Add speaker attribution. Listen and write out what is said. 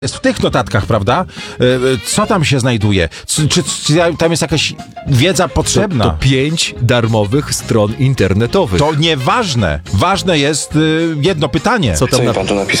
Speaker 1: jest w tych notatkach, prawda? Co tam się znajduje? Czy tam jest jakaś wiedza potrzebna?
Speaker 2: To 5 darmowych stron internetowych.
Speaker 1: To nieważne. Ważne jest jedno pytanie.
Speaker 2: Co tam
Speaker 3: Co mi pan tu napisał?